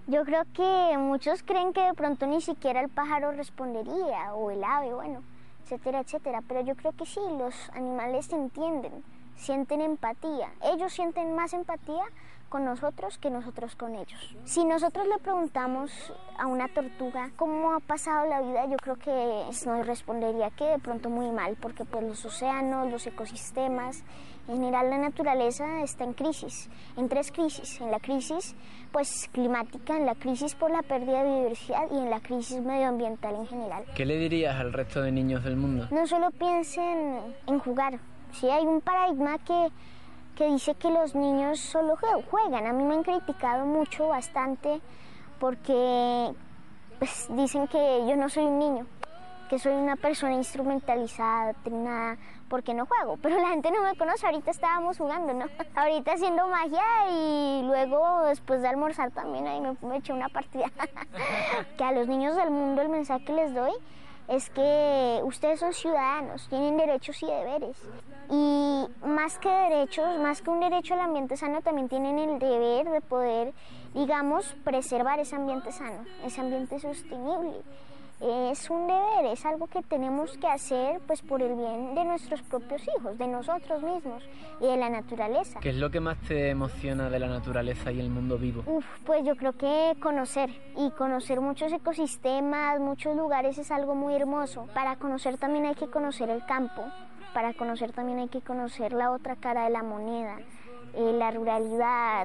Yo creo que muchos creen que de pronto ni siquiera el pájaro respondería, o el ave, bueno, etcétera, etcétera. Pero yo creo que sí, los animales entienden, sienten empatía. Ellos sienten más empatía con nosotros que nosotros con ellos. Si nosotros le preguntamos a una tortuga cómo ha pasado la vida, yo creo que nos respondería que de pronto muy mal, porque pues los océanos, los ecosistemas, en general la naturaleza está en crisis, en 3 crisis. En la crisis pues climática, en la crisis por la pérdida de biodiversidad y en la crisis medioambiental en general. ¿Qué le dirías al resto de niños del mundo? No solo piensen en jugar. Sí, hay un paradigma que dice que los niños solo juegan. A mí me han criticado mucho, bastante, porque pues, dicen que yo no soy un niño, que soy una persona instrumentalizada, adoctrinada, porque no juego. Pero la gente no me conoce, ahorita estábamos jugando, ¿no? Ahorita haciendo magia y luego después de almorzar también ahí me eché una partida. Que a los niños del mundo el mensaje que les doy es que ustedes son ciudadanos, tienen derechos y deberes. Y más que derechos, más que un derecho al ambiente sano, también tienen el deber de poder, digamos, preservar ese ambiente sano, ese ambiente sostenible. Es un deber, es algo que tenemos que hacer pues por el bien de nuestros propios hijos, de nosotros mismos y de la naturaleza. ¿Qué es lo que más te emociona de la naturaleza y el mundo vivo? Pues yo creo que conocer muchos ecosistemas, muchos lugares es algo muy hermoso. Para conocer también hay que conocer el campo, para conocer también hay que conocer la otra cara de la moneda. La ruralidad,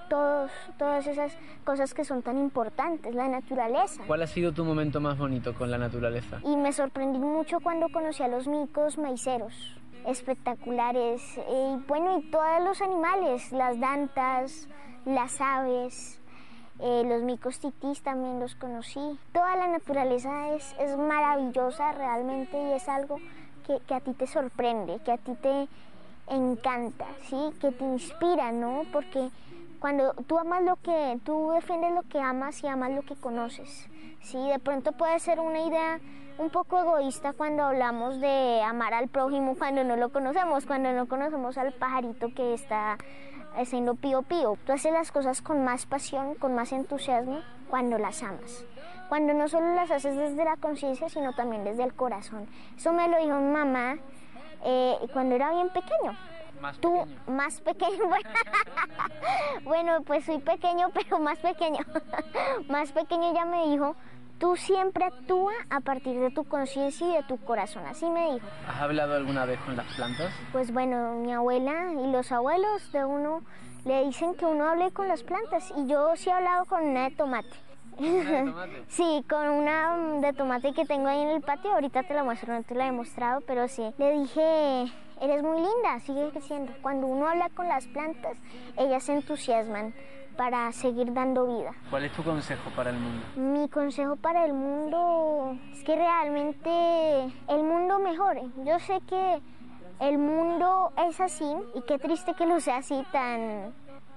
todas esas cosas que son tan importantes, la naturaleza. ¿Cuál ha sido tu momento más bonito con la naturaleza? Y me sorprendí mucho cuando conocí a los micos maiceros, espectaculares, y todos los animales, las dantas, las aves, los micos titís también los conocí. Toda la naturaleza es maravillosa realmente y es algo que a ti te sorprende, que a ti te encanta, ¿sí? Que te inspira, ¿no? Porque cuando tú defiendes lo que amas y amas lo que conoces, ¿sí? De pronto puede ser una idea un poco egoísta cuando hablamos de amar al prójimo cuando no lo conocemos, cuando no conocemos al pajarito que está haciendo pío pío. Tú haces las cosas con más pasión, con más entusiasmo cuando las amas. Cuando no solo las haces desde la conciencia, sino también desde el corazón. Eso me lo dijo mi mamá cuando era bien pequeño. Más pequeño. Bueno, pues soy pequeño, pero más pequeño. Más pequeño ella me dijo, tú siempre actúa a partir de tu conciencia y de tu corazón, así me dijo. ¿Has hablado alguna vez con las plantas? Pues bueno, mi abuela y los abuelos de uno le dicen que uno hable con las plantas y yo sí he hablado con una de tomate. ¿Una de tomate? Sí, con una de tomate que tengo ahí en el patio, ahorita te la muestro, no te la he mostrado, pero sí. Le dije, eres muy linda, sigue creciendo. Cuando uno habla con las plantas, ellas se entusiasman para seguir dando vida. ¿Cuál es tu consejo para el mundo? Mi consejo para el mundo es que realmente el mundo mejore. Yo sé que el mundo es así y qué triste que lo sea así tan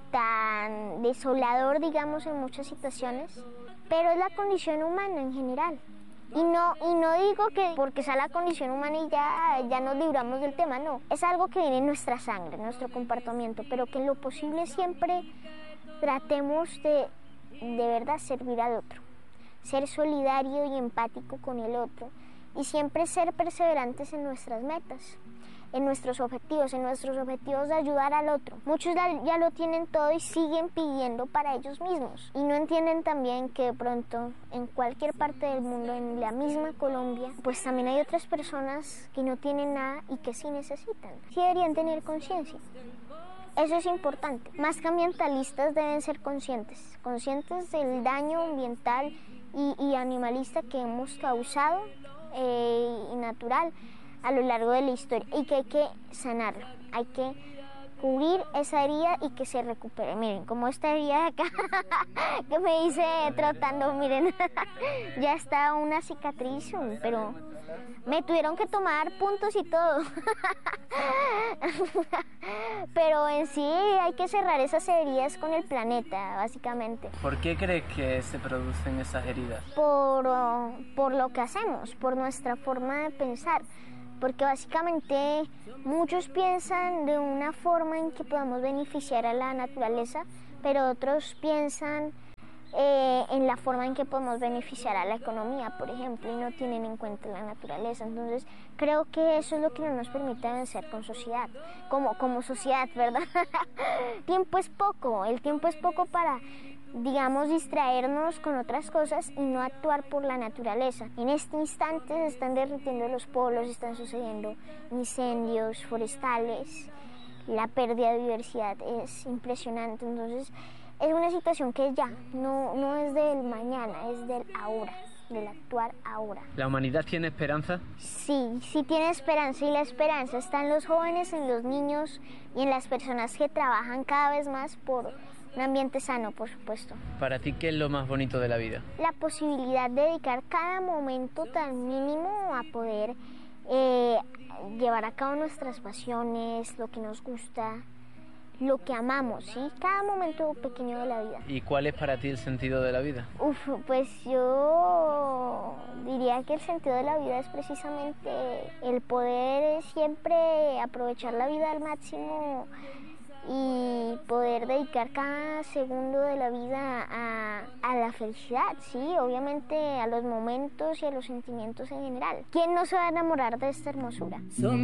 desolador, digamos, en muchas situaciones, pero es la condición humana en general. Y no digo que porque sea la condición humana y ya nos libramos del tema, no. Es algo que viene en nuestra sangre, en nuestro comportamiento, pero que en lo posible siempre tratemos de verdad servir al otro, ser solidario y empático con el otro y siempre ser perseverantes en nuestras metas, en nuestros objetivos de ayudar al otro. Muchos ya lo tienen todo y siguen pidiendo para ellos mismos y no entienden también que de pronto en cualquier parte del mundo, en la misma Colombia, pues también hay otras personas que no tienen nada y que sí necesitan. Sí deberían tener conciencia. Eso es importante. Más que ambientalistas deben ser conscientes del daño ambiental y animalista que hemos causado y natural a lo largo de la historia y que hay que sanarlo, hay que cubrir esa herida y que se recupere. Miren, como esta herida de acá que me hice trotando, miren, ya está una cicatriz, pero me tuvieron que tomar puntos y todo. Pero en sí hay que cerrar esas heridas con el planeta, básicamente. ¿Por qué crees que se producen esas heridas? Por lo que hacemos, por nuestra forma de pensar. Porque básicamente muchos piensan de una forma en que podamos beneficiar a la naturaleza, pero otros piensan en la forma en que podemos beneficiar a la economía, por ejemplo, y no tienen en cuenta la naturaleza. Entonces, creo que eso es lo que no nos permite avanzar con sociedad, como sociedad, ¿verdad? El tiempo es poco para, digamos, distraernos con otras cosas y no actuar por la naturaleza. En este instante se están derritiendo los polos, están sucediendo incendios forestales, la pérdida de biodiversidad es impresionante. Entonces es una situación que ya no es del mañana, es del ahora, del actuar ahora. ¿La humanidad tiene esperanza? Sí tiene esperanza, y la esperanza está en los jóvenes, en los niños y en las personas que trabajan cada vez más por un ambiente sano, por supuesto. ¿Para ti qué es lo más bonito de la vida? La posibilidad de dedicar cada momento tan mínimo a poder llevar a cabo nuestras pasiones, lo que nos gusta, lo que amamos, ¿sí? Cada momento pequeño de la vida. ¿Y cuál es para ti el sentido de la vida? Pues yo diría que el sentido de la vida es precisamente el poder siempre aprovechar la vida al máximo y poder dedicar cada segundo de la vida a la felicidad, sí, obviamente a los momentos y a los sentimientos en general. ¿Quién no se va a enamorar de esta hermosura?